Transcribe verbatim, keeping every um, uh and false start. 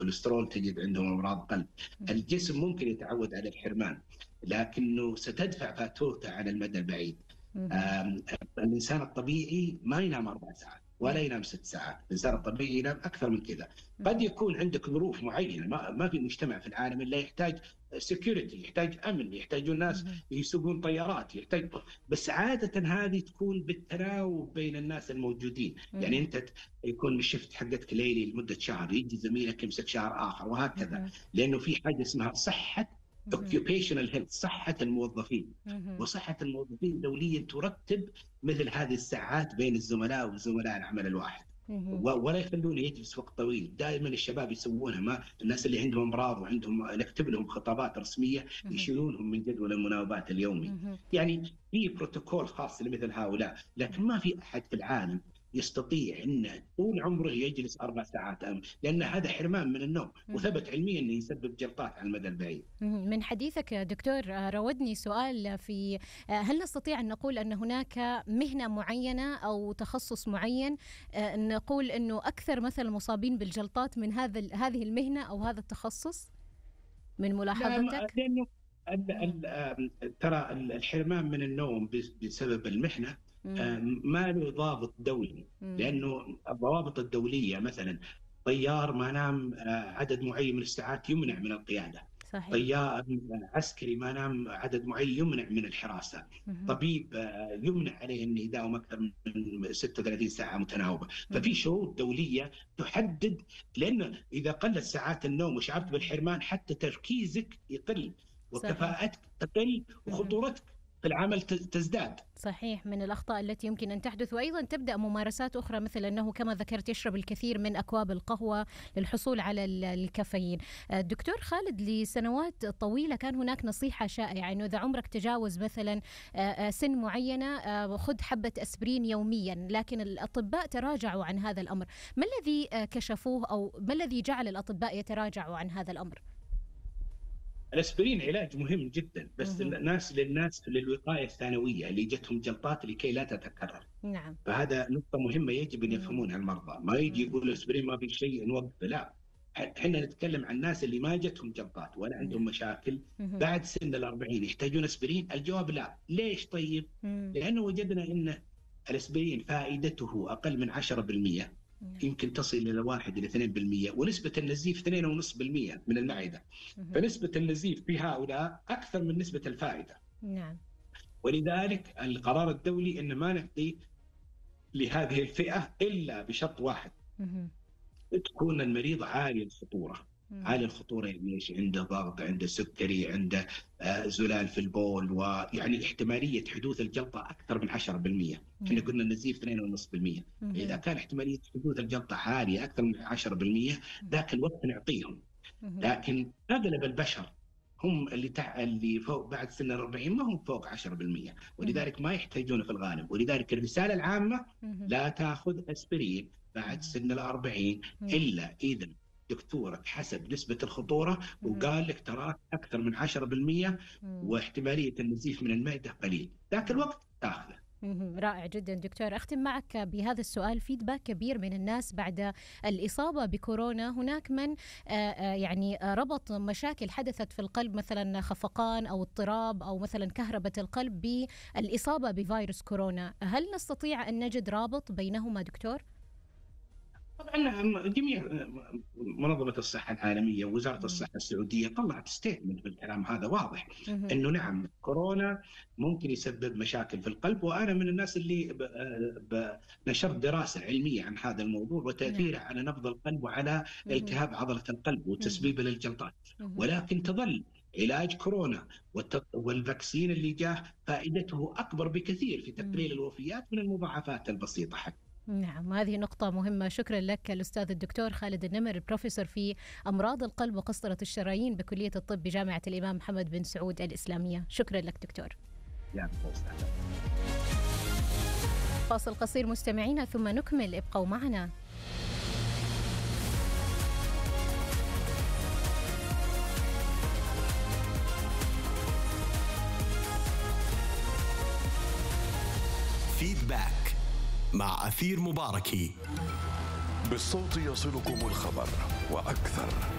كوليسترول، تجد عندهم أمراض قلب. الجسم ممكن يتعود على الحرمان، لكنه ستدفع فاتورته على المدى البعيد. الإنسان الطبيعي ما ينام أربع ساعات ولا ينام ست ساعات، الإنسان الطبيعي ينام أكثر من كذا. قد يكون عندك ظروف معينة، ما, ما في مجتمع في العالم إلا يحتاج سيكوريتي، يحتاج أمن، يحتاجون ناس يسوقون طيارات، يحتاج، بس عادة هذه تكون بالتناوب بين الناس الموجودين. يعني أنت يكون الشفت حقتك ليلي لمدة شهر، يجي زميلك يمسك شهر آخر وهكذا، لأنه في حاجة اسمها صحة occupational health، صحة الموظفين. وصحة الموظفين دوليا ترتب مثل هذه الساعات بين الزملاء وزملاء العمل الواحد، ولا يخلونه يجلس وقت طويل. دائما الشباب يسوونها، ما الناس اللي عندهم امراض وعندهم نكتب لهم خطابات رسمية يشيلونهم من جدول المناوبات اليومي. يعني في بروتوكول خاص لمثل هؤلاء، لكن ما في أحد في العالم يستطيع أنه طول عمره يجلس أربع ساعات أم، لأن هذا حرمان من النوم، وثبت علميا أنه يسبب جلطات على المدى البعيد. من حديثك يا دكتور راودني سؤال، في هل نستطيع أن نقول أن هناك مهنة معينة أو تخصص معين نقول أنه أكثر مثل المصابين بالجلطات من هذا هذه المهنة أو هذا التخصص من ملاحظتك؟ لأنه ترى الحرمان من النوم بسبب المهنة ما له ضابط دولي، لأنه الضوابط الدولية مثلا طيار ما نام عدد معين من الساعات يمنع من القيادة. صحيح. طيار عسكري ما نام عدد معين يمنع من الحراسة. مم. طبيب يمنع عليه أنه يداوم أكثر من ستة وثلاثين ساعة متناوبة. مم. ففي شروط دولية تحدد، لأنه إذا قلت ساعات النوم وشعرت بالحرمان حتى تركيزك يقل وكفاءتك تقل وخطورتك في العمل تزداد. صحيح، من الأخطاء التي يمكن أن تحدث، وأيضا تبدأ ممارسات أخرى مثل أنه كما ذكرت يشرب الكثير من أكواب القهوة للحصول على الكافيين. الدكتور خالد، لسنوات طويلة كان هناك نصيحة شائعة أنه إذا عمرك تجاوز مثلا سن معينة خذ حبة أسبرين يوميا، لكن الأطباء تراجعوا عن هذا الأمر. ما الذي كشفوه أو ما الذي جعل الأطباء يتراجعوا عن هذا الأمر؟ الأسبرين علاج مهم جدا، بس الناس للناس للوقاية الثانوية اللي جتهم جلطات لكي لا تتكرر. نعم. فهذا نقطة مهمة يجب أن يفهمونها المرضى، ما يجي يقول الأسبرين ما في شيء نوقف، لا، احنا نتكلم عن الناس اللي ما جتهم جلطات ولا عندهم مشاكل بعد سن الأربعين يحتاجون أسبرين. الجواب لا. ليش؟ طيب لأنه وجدنا أن الأسبرين فائدته أقل من عشرة بالمئة، يمكن تصل إلى واحد إلى اثنين بالمئة، ونسبة النزيف اثنين ونصف بالمئة من المعدة. فنسبة النزيف في هؤلاء أكثر من نسبة الفائدة. نعم. ولذلك القرار الدولي إن ما نعطي لهذه الفئة إلا بشرط واحد، تكون المريض عالي الخطورة. عالي الخطورة يعني ايش؟ عنده ضغط، عنده سكري، عنده آه زلال في البول، ويعني احتمالية حدوث الجلطة أكثر من عشرة بالمئة. احنا قلنا النزيف اثنين ونصف بالمئة. إذا كان احتمالية حدوث الجلطة عالية أكثر من عشرة بالمئة ذاك الوقت نعطيهم. لكن أغلب البشر هم اللي تح... اللي فوق بعد سن الأربعين ما هم فوق عشرة بالمئة، ولذلك ما يحتاجونه في الغالب. ولذلك الرسالة العامة لا تأخذ أسبرين بعد سن الأربعين إلا إذا دكتورك حسب نسبة الخطورة وقال لك تراك أكثر من عشرة بالمئة واحتمالية النزيف من المعدة قليل، ذاك الوقت تأخذه. رائع جدا دكتور. أختم معك بهذا السؤال. فيدباك كبير من الناس بعد الإصابة بكورونا، هناك من يعني ربط مشاكل حدثت في القلب مثلا خفقان أو اضطراب أو مثلا كهربة القلب بالإصابة بفيروس كورونا. هل نستطيع أن نجد رابط بينهما دكتور؟ طبعا جميع منظمة الصحة العالمية ووزارة الصحة السعودية طلعت ستيتمنت بالكلام هذا واضح انه نعم كورونا ممكن يسبب مشاكل في القلب، وانا من الناس اللي نشرت دراسة علمية عن هذا الموضوع وتأثيره على نبض القلب وعلى التهاب عضلة القلب وتسبيبه للجلطات. ولكن تظل علاج كورونا والفاكسين اللي جاه فائدته أكبر بكثير في تقليل الوفيات من المضاعفات البسيطة حتى. نعم، هذه نقطة مهمة. شكرا لك الأستاذ الدكتور خالد النمر، بروفيسور في أمراض القلب وقسطرة الشرايين بكلية الطب بجامعة الإمام محمد بن سعود الإسلامية. شكرا لك دكتور. يا فاصل قصير مستمعينا ثم نكمل، ابقوا معنا. فيدباك مع أثير مباركي. بالصوت يصلكم الخبر وأكثر.